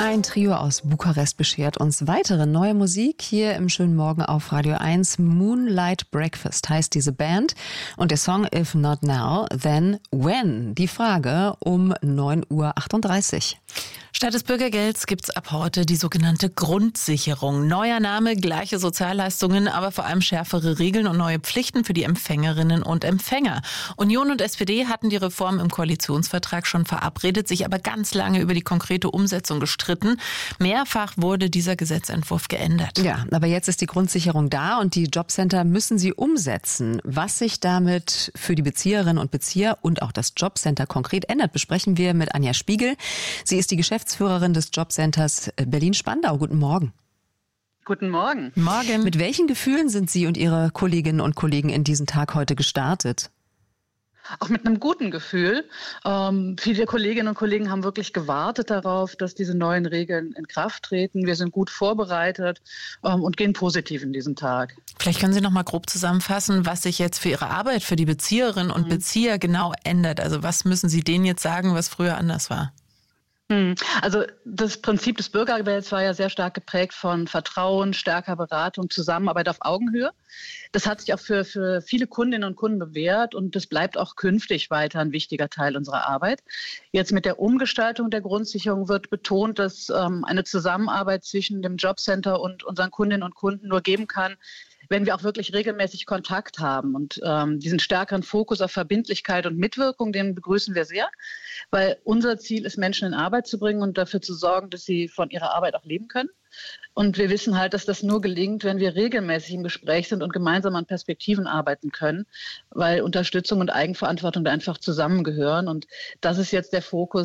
Ein Trio aus Bukarest beschert uns weitere neue Musik hier im schönen Morgen auf Radio 1. Moonlight Breakfast heißt diese Band und der Song If Not Now, Then When? Die Frage um 9:38 Uhr. Statt des Bürgergelds gibt's ab heute die sogenannte Grundsicherung. Neuer Name, gleiche Sozialleistungen, aber vor allem schärfere Regeln und neue Pflichten für die Empfängerinnen und Empfänger. Union und SPD hatten die Reform im Koalitionsvertrag schon verabredet, sich aber ganz lange über die konkrete Umsetzung gestritten. Mehrfach wurde dieser Gesetzentwurf geändert. Ja, aber jetzt ist die Grundsicherung da und die Jobcenter müssen sie umsetzen. Was sich damit für die Bezieherinnen und Bezieher und auch das Jobcenter konkret ändert, besprechen wir mit Anja Spiegel. Sie ist die Geschäftsführerin des Jobcenters Berlin-Spandau. Guten Morgen. Guten Morgen. Morgen. Mit welchen Gefühlen sind Sie und Ihre Kolleginnen und Kollegen in diesen Tag heute gestartet? Auch mit einem guten Gefühl. Viele Kolleginnen und Kollegen haben wirklich gewartet darauf, dass diese neuen Regeln in Kraft treten. Wir sind gut vorbereitet und gehen positiv in diesen Tag. Vielleicht können Sie noch mal grob zusammenfassen, was sich jetzt für Ihre Arbeit, für die Bezieherinnen und Bezieher genau ändert. Also was müssen Sie denen jetzt sagen, was früher anders war? Also das Prinzip des Bürgergelds war ja sehr stark geprägt von Vertrauen, stärker Beratung, Zusammenarbeit auf Augenhöhe. Das hat sich auch für viele Kundinnen und Kunden bewährt und das bleibt auch künftig weiter ein wichtiger Teil unserer Arbeit. Jetzt mit der Umgestaltung der Grundsicherung wird betont, dass eine Zusammenarbeit zwischen dem Jobcenter und unseren Kundinnen und Kunden nur geben kann, wenn wir auch wirklich regelmäßig Kontakt haben. Und diesen stärkeren Fokus auf Verbindlichkeit und Mitwirkung, den begrüßen wir sehr, weil unser Ziel ist, Menschen in Arbeit zu bringen und dafür zu sorgen, dass sie von ihrer Arbeit auch leben können. Und wir wissen halt, dass das nur gelingt, wenn wir regelmäßig im Gespräch sind und gemeinsam an Perspektiven arbeiten können, weil Unterstützung und Eigenverantwortung da einfach zusammengehören. Und das ist jetzt der Fokus